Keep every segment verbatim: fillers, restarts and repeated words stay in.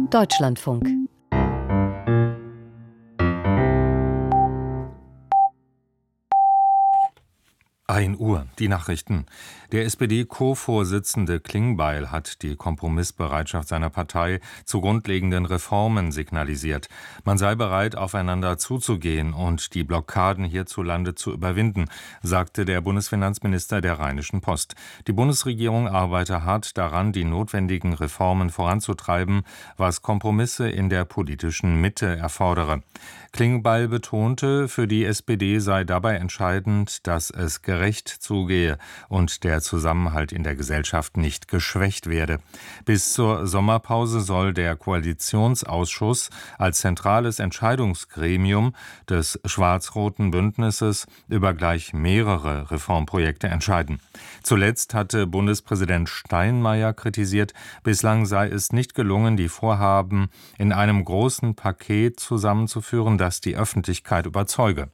Deutschlandfunk. ein Uhr, die Nachrichten. Der S P D-Co-Vorsitzende Klingbeil hat die Kompromissbereitschaft seiner Partei zu grundlegenden Reformen signalisiert. Man sei bereit, aufeinander zuzugehen und die Blockaden hierzulande zu überwinden, sagte der Bundesfinanzminister der Rheinischen Post. Die Bundesregierung arbeite hart daran, die notwendigen Reformen voranzutreiben, was Kompromisse in der politischen Mitte erfordere. Klingbeil betonte, für die S P D sei dabei entscheidend, dass es gerecht zugehe und der Zusammenhalt in der Gesellschaft nicht geschwächt werde. Bis zur Sommerpause soll der Koalitionsausschuss als zentrales Entscheidungsgremium des schwarz-roten Bündnisses über gleich mehrere Reformprojekte entscheiden. Zuletzt hatte Bundespräsident Steinmeier kritisiert, bislang sei es nicht gelungen, die Vorhaben in einem großen Paket zusammenzuführen, das die Öffentlichkeit überzeuge.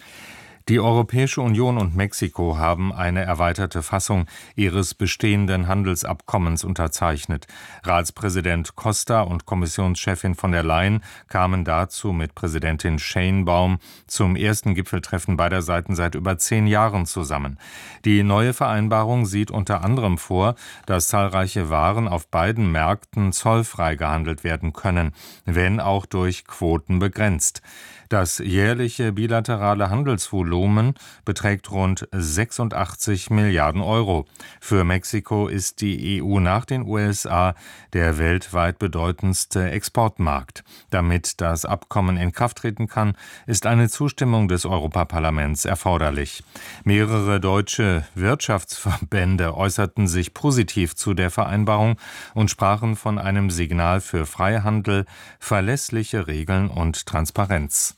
Die Europäische Union und Mexiko haben eine erweiterte Fassung ihres bestehenden Handelsabkommens unterzeichnet. Ratspräsident Costa und Kommissionschefin von der Leyen kamen dazu mit Präsidentin Sheinbaum zum ersten Gipfeltreffen beider Seiten seit über zehn Jahren zusammen. Die neue Vereinbarung sieht unter anderem vor, dass zahlreiche Waren auf beiden Märkten zollfrei gehandelt werden können, wenn auch durch Quoten begrenzt. Das jährliche bilaterale Handelsvolumen beträgt rund sechsundachtzig Milliarden Euro. Für Mexiko ist die E U nach den U S A der weltweit bedeutendste Exportmarkt. Damit das Abkommen in Kraft treten kann, ist eine Zustimmung des Europaparlaments erforderlich. Mehrere deutsche Wirtschaftsverbände äußerten sich positiv zu der Vereinbarung und sprachen von einem Signal für Freihandel, verlässliche Regeln und Transparenz.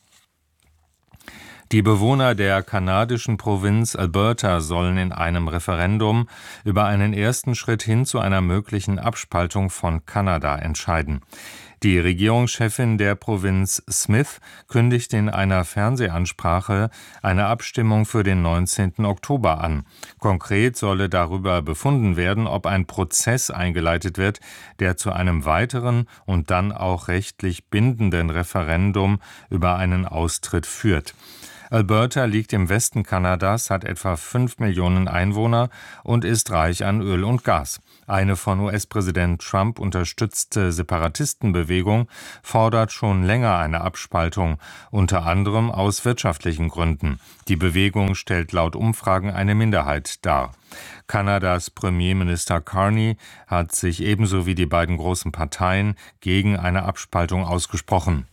Die Bewohner der kanadischen Provinz Alberta sollen in einem Referendum über einen ersten Schritt hin zu einer möglichen Abspaltung von Kanada entscheiden. Die Regierungschefin der Provinz Smith kündigt in einer Fernsehansprache eine Abstimmung für den neunzehnten Oktober an. Konkret solle darüber befunden werden, ob ein Prozess eingeleitet wird, der zu einem weiteren und dann auch rechtlich bindenden Referendum über einen Austritt führt. Alberta liegt im Westen Kanadas, hat etwa fünf Millionen Einwohner und ist reich an Öl und Gas. Eine von U S-Präsident Trump unterstützte Separatistenbewegung fordert schon länger eine Abspaltung, unter anderem aus wirtschaftlichen Gründen. Die Bewegung stellt laut Umfragen eine Minderheit dar. Kanadas Premierminister Carney hat sich ebenso wie die beiden großen Parteien gegen eine Abspaltung ausgesprochen.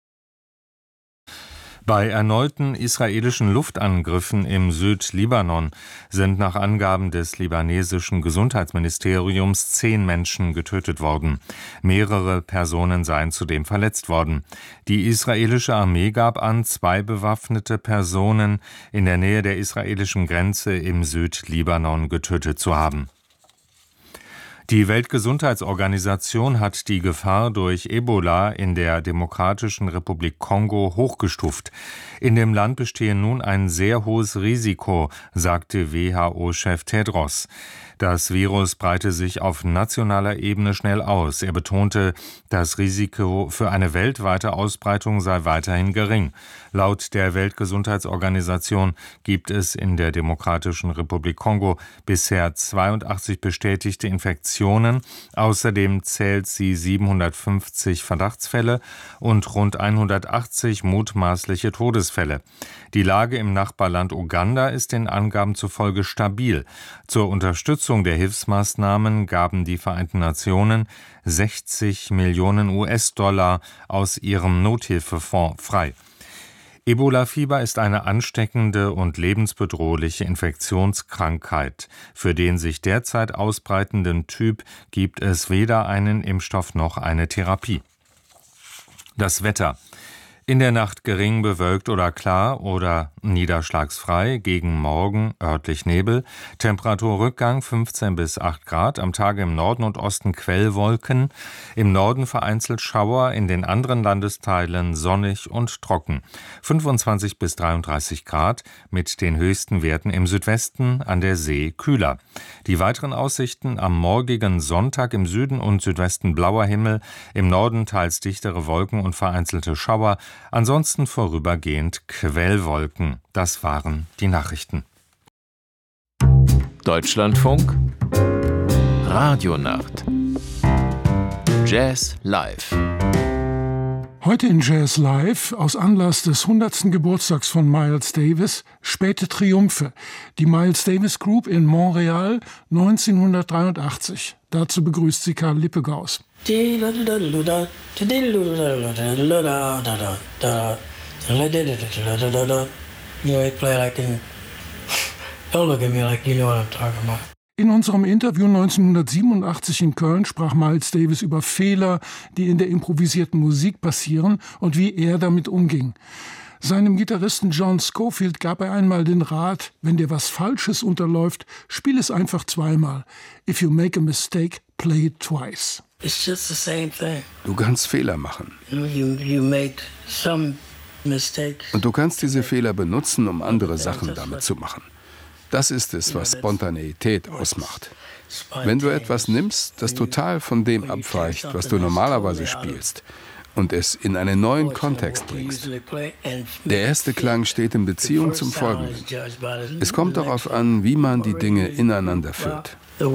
Bei erneuten israelischen Luftangriffen im Südlibanon sind nach Angaben des libanesischen Gesundheitsministeriums zehn Menschen getötet worden. Mehrere Personen seien zudem verletzt worden. Die israelische Armee gab an, zwei bewaffnete Personen in der Nähe der israelischen Grenze im Südlibanon getötet zu haben. Die Weltgesundheitsorganisation hat die Gefahr durch Ebola in der Demokratischen Republik Kongo hochgestuft. In dem Land bestehe nun ein sehr hohes Risiko, sagte W H O-Chef Tedros. Das Virus breite sich auf nationaler Ebene schnell aus. Er betonte, das Risiko für eine weltweite Ausbreitung sei weiterhin gering. Laut der Weltgesundheitsorganisation gibt es in der Demokratischen Republik Kongo bisher zweiundachtzig bestätigte Infektionen. Außerdem zählt sie siebenhundertfünfzig Verdachtsfälle und rund hundertachtzig mutmaßliche Todesfälle. Die Lage im Nachbarland Uganda ist den Angaben zufolge stabil. Zur Unterstützung der Hilfsmaßnahmen gaben die Vereinten Nationen sechzig Millionen U S-Dollar aus ihrem Nothilfefonds frei. Ebola-Fieber ist eine ansteckende und lebensbedrohliche Infektionskrankheit. Für den sich derzeit ausbreitenden Typ gibt es weder einen Impfstoff noch eine Therapie. Das Wetter. In der Nacht gering bewölkt oder klar oder niederschlagsfrei, gegen Morgen örtlich Nebel, Temperaturrückgang fünfzehn bis acht Grad, am Tage im Norden und Osten Quellwolken, im Norden vereinzelt Schauer, in den anderen Landesteilen sonnig und trocken, fünfundzwanzig bis dreiunddreißig Grad, mit den höchsten Werten im Südwesten an der See kühler. Die weiteren Aussichten: am morgigen Sonntag im Süden und Südwesten blauer Himmel, im Norden teils dichtere Wolken und vereinzelte Schauer, ansonsten vorübergehend Quellwolken. Das waren die Nachrichten. Deutschlandfunk Radionacht Jazz Live. Heute in Jazz Live, aus Anlass des hundertsten Geburtstags von Miles Davis, späte Triumphe, die Miles Davis Group in Montreal neunzehnhundertdreiundachtzig. Dazu begrüßt sie Karl Lippegaus. In unserem Interview neunzehnhundertsiebenundachtzig in Köln sprach Miles Davis über Fehler, die in der improvisierten Musik passieren und wie er damit umging. Seinem Gitarristen John Scofield gab er einmal den Rat: wenn dir was Falsches unterläuft, spiel es einfach zweimal. If you make a mistake, play it twice. It's just the same thing. Du kannst Fehler machen. You, you, you make some mistakes. Und du kannst diese Fehler benutzen, um andere Sachen damit zu machen. Das ist es, was Spontaneität ausmacht. Wenn du etwas nimmst, das total von dem abweicht, was du normalerweise spielst, und es in einen neuen Kontext bringst. Der erste Klang steht in Beziehung zum folgenden. Es kommt darauf an, wie man die Dinge ineinander führt.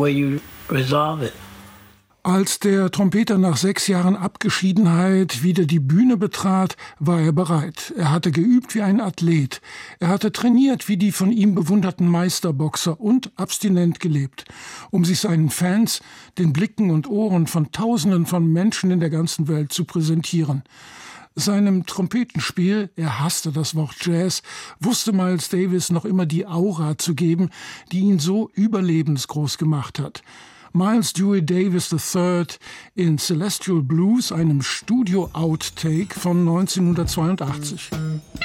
Als der Trompeter nach sechs Jahren Abgeschiedenheit wieder die Bühne betrat, war er bereit. Er hatte geübt wie ein Athlet. Er hatte trainiert wie die von ihm bewunderten Meisterboxer und abstinent gelebt, um sich seinen Fans, den Blicken und Ohren von Tausenden von Menschen in der ganzen Welt zu präsentieren. Seinem Trompetenspiel, er hasste das Wort Jazz, wusste Miles Davis noch immer die Aura zu geben, die ihn so überlebensgroß gemacht hat. Miles Dewey Davis der Dritte in Celestial Blues, einem Studio-Outtake von neunzehnhundertzweiundachtzig.